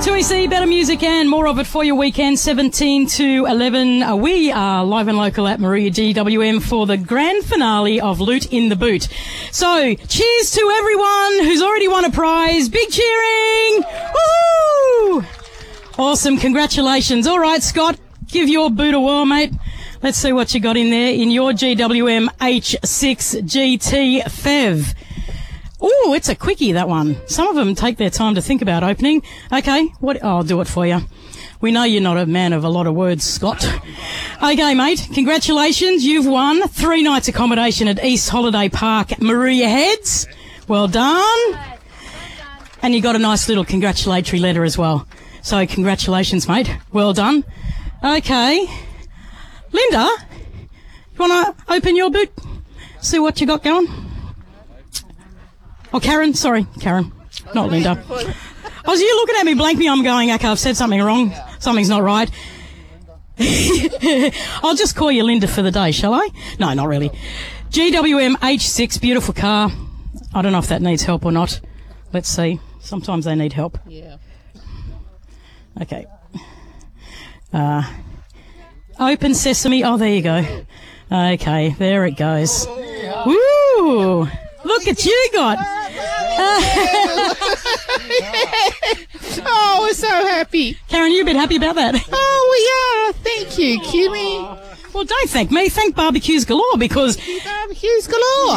2EC, better music and more of it for your weekend, 17 to 11. We are live and local at Moruya GWM for the grand finale of Loot in the Boot. So, cheers to everyone who's already won a prize. Big cheering! Woo! Awesome, congratulations. All right, Scott, give your boot a whirl, mate. Let's see what you got in there in your GWM H6 GT FEV. Ooh, it's a quickie, that one. Some of them take their time to think about opening. Okay, I'll do it for you. We know you're not a man of a lot of words, Scott. Okay, mate, congratulations. You've won 3 nights accommodation at East Holiday Park, Moruya Heads. Well done. And you got a nice little congratulatory letter as well. So congratulations, mate. Well done. Okay. Linda, you want to open your boot? See what you got going? Oh, Karen, sorry, Karen, not Linda. Oh, you looking at me blank me, I'm going, okay, I've said something wrong, something's not right. I'll just call you Linda for the day, shall I? No, not really. GWM H6, beautiful car. I don't know if that needs help or not. Let's see. Sometimes they need help. Yeah. Okay. Open sesame. Oh, there you go. Okay, there it goes. Woo! Look at you got. Oh, we're so happy. Karen, you a bit happy about that? Oh, we are. Thank you, Kimmy. Well, don't thank me. Thank Barbecues Galore because Barbecues galore.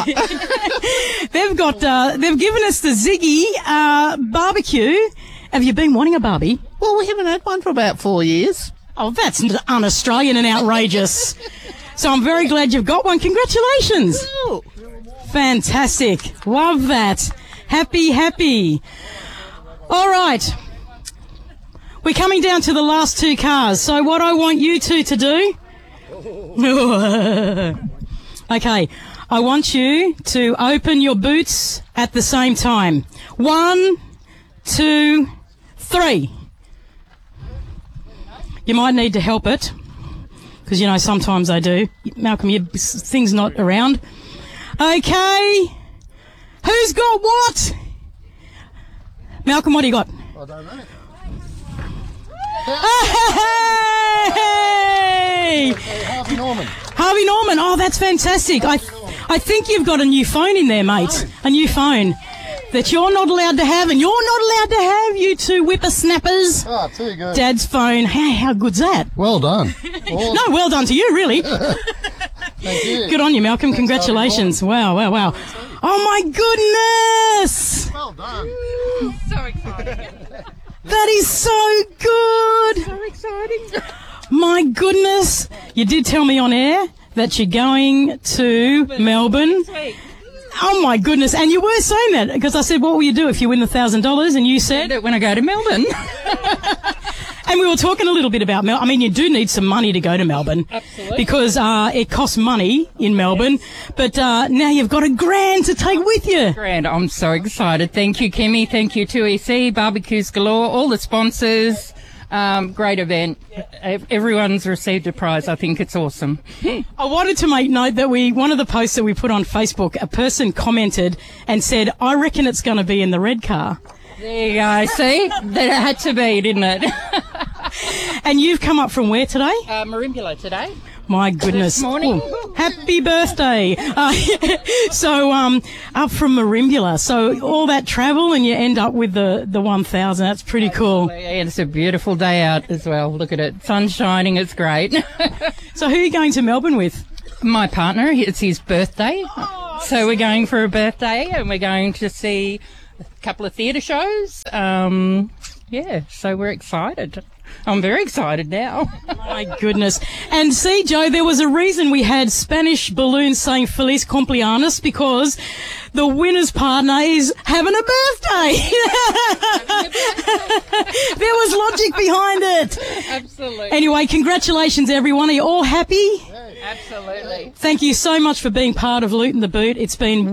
they've given us the Ziggy barbecue. Have you been wanting a barbie? Well, we haven't had one for about 4 years. Oh, that's un-Australian and outrageous. So I'm very glad you've got one. Congratulations. Oh. Fantastic. Love that. Happy, happy. All right. We're coming down to the last 2 cars. So what I want you two to do... Okay. I want you to open your boots at the same time. 1, 2, 3. You might need to help it. Because, you know, sometimes I do. Malcolm, your thing's not around. Okay. Who's got what? Malcolm, what do you got? I don't know. Hey! Harvey Norman. Harvey Norman. Oh, that's fantastic. I think you've got a new phone in there, mate. A new phone that you're not allowed to have, and you're not allowed to have, you two whippersnappers. Ah, too good. Dad's phone. Hey, how good's that? Well done. No, well done to you, really. Thank you. Good on you, Malcolm. Congratulations. Wow, wow, wow. Oh, my goodness. Well done. So exciting. That is so good. So exciting. My goodness. You did tell me on air that you're going to Melbourne. Oh, my goodness. And you were saying that because I said, what will you do if you win the $1,000? And you said... When I go to Melbourne. And we were talking a little bit about Melbourne. I mean, you do need some money to go to Melbourne. Absolutely. Because it costs money in Melbourne. But now you've got $1,000 to take with you. Grand. I'm so excited. Thank you, Kimmy. Thank you, 2EC, Barbecues Galore, all the sponsors. Great event. Everyone's received a prize. I think it's awesome. I wanted to make note that one of the posts that we put on Facebook, a person commented and said, I reckon it's going to be in the red car. There you go. See? That had to be, didn't it? And you've come up from where today? Merimbula today. My goodness. This morning. Oh, happy birthday. So, up from Merimbula. So all that travel and you end up with the 1,000. That's pretty cool. Yeah, it's a beautiful day out as well. Look at it. Sun's shining. It's great. So who are you going to Melbourne with? My partner. It's his birthday. So we're going for a birthday and we're going to see a couple of theatre shows. Yeah, so we're excited. I'm very excited now. My goodness. And see, Joe, there was a reason we had Spanish balloons saying Feliz Cumpleaños because the winner's partner is having a birthday. There was logic behind it. Absolutely. Anyway, congratulations, everyone. Are you all happy? Absolutely. Thank you so much for being part of Loot in the Boot. It's been